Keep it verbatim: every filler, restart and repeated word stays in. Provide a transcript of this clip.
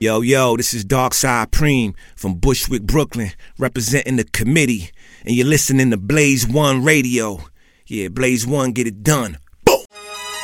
Yo, yo, this is Darkside Preem from Bushwick, Brooklyn, representing the committee, and you're listening to Blaze One Radio. Yeah, Blaze One, get it done.